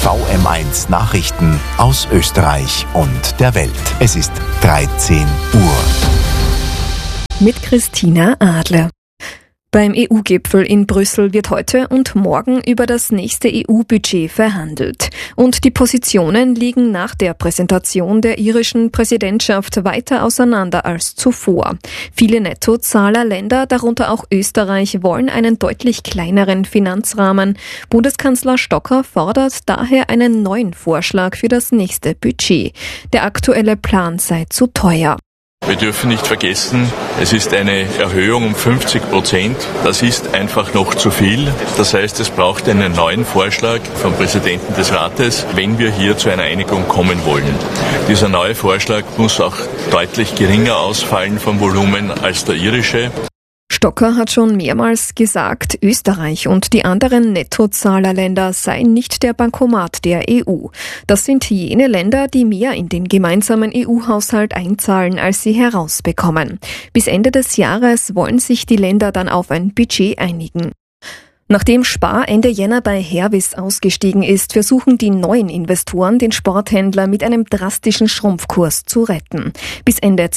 VM1 Nachrichten aus Österreich und der Welt. Es ist 13 Uhr. Mit Christina Adler. Beim EU-Gipfel in Brüssel wird heute und morgen über das nächste EU-Budget verhandelt. Und die Positionen liegen nach der Präsentation der irischen Präsidentschaft weiter auseinander als zuvor. Viele Nettozahlerländer, darunter auch Österreich, wollen einen deutlich kleineren Finanzrahmen. Bundeskanzler Stocker fordert daher einen neuen Vorschlag für das nächste Budget. Der aktuelle Plan sei zu teuer. Wir dürfen nicht vergessen, es ist eine Erhöhung um 50%. Das ist einfach noch zu viel. Das heißt, es braucht einen neuen Vorschlag vom Präsidenten des Rates, wenn wir hier zu einer Einigung kommen wollen. Dieser neue Vorschlag muss auch deutlich geringer ausfallen vom Volumen als der irische. Stocker hat schon mehrmals gesagt, Österreich und die anderen Nettozahlerländer seien nicht der Bankomat der EU. Das sind jene Länder, die mehr in den gemeinsamen EU-Haushalt einzahlen, als sie herausbekommen. Bis Ende des Jahres wollen sich die Länder dann auf ein Budget einigen. Nachdem Spar Ende Jänner bei Hervis ausgestiegen ist, versuchen die neuen Investoren, den Sporthändler mit einem drastischen Schrumpfkurs zu retten. Bis Ende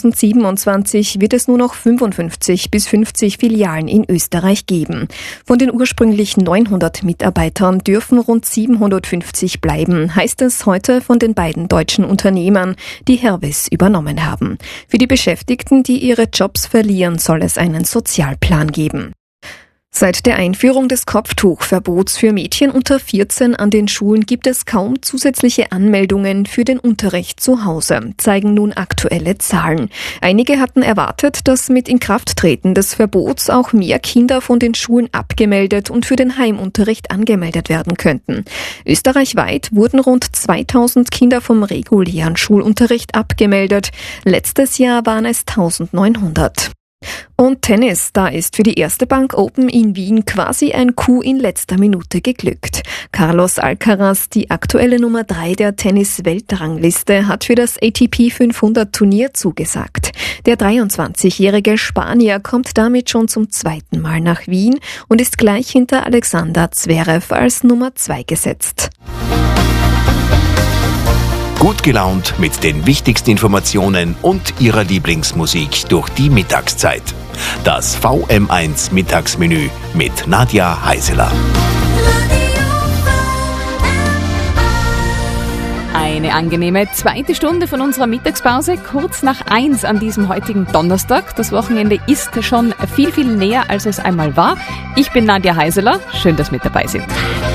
2027 wird es nur noch 55 bis 50 Filialen in Österreich geben. Von den ursprünglich 900 Mitarbeitern dürfen rund 750 bleiben, heißt es heute von den beiden deutschen Unternehmern, die Hervis übernommen haben. Für die Beschäftigten, die ihre Jobs verlieren, soll es einen Sozialplan geben. Seit der Einführung des Kopftuchverbots für Mädchen unter 14 an den Schulen gibt es kaum zusätzliche Anmeldungen für den Unterricht zu Hause, zeigen nun aktuelle Zahlen. Einige hatten erwartet, dass mit Inkrafttreten des Verbots auch mehr Kinder von den Schulen abgemeldet und für den Heimunterricht angemeldet werden könnten. Österreichweit wurden rund 2000 Kinder vom regulären Schulunterricht abgemeldet. Letztes Jahr waren es 1900. Und Tennis, da ist für die Erste Bank Open in Wien quasi ein Coup in letzter Minute geglückt. Carlos Alcaraz, die aktuelle Nummer 3 der Tennis-Weltrangliste, hat für das ATP 500 Turnier zugesagt. Der 23-jährige Spanier kommt damit schon zum zweiten Mal nach Wien und ist gleich hinter Alexander Zverev als Nummer 2 gesetzt. Gut gelaunt mit den wichtigsten Informationen und Ihrer Lieblingsmusik durch die Mittagszeit. Das VM1 Mittagsmenü mit Nadja Heiseler. Eine angenehme zweite Stunde von unserer Mittagspause, kurz nach 1 an diesem heutigen Donnerstag. Das Wochenende ist schon viel, viel näher, als es einmal war. Ich bin Nadja Heiseler. Schön, dass Sie mit dabei sind.